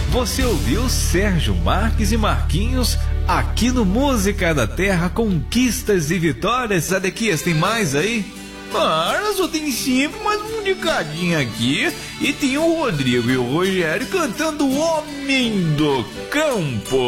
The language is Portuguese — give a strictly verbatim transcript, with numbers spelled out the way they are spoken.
Você ouviu Sérgio Marques e Marquinhos aqui no Música da Terra, conquistas e vitórias. Sadequias, tem mais aí? Cara, só tem sempre mais um indicadinho aqui. E tem o Rodrigo e o Rogério cantando O Homem do Campo.